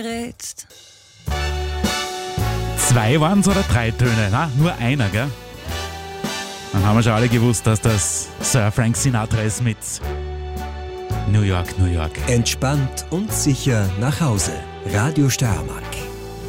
gerätst. 2 waren's oder 3 Töne? Na, nur einer, gell? Dann haben wir schon alle gewusst, dass das Sir Frank Sinatra ist mit New York, New York. Entspannt und sicher nach Hause. Radio Steiermark.